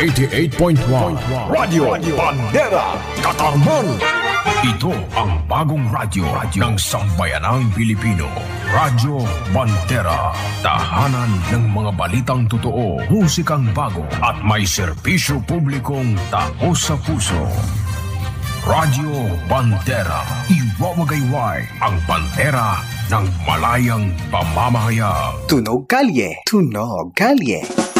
88.1 Radio Bandera Katarman. Ito ang bagong radyo ng sambayanang Pilipino. Radyo Bandera. Tahanan ng mga balitang totoo, musikang bago at may serbisyo publikong taos sa puso. Radyo Bandera. Iwawagayway ang bandera ng malayang pamamahayag. Tunog Kalye. Tunog Kalye.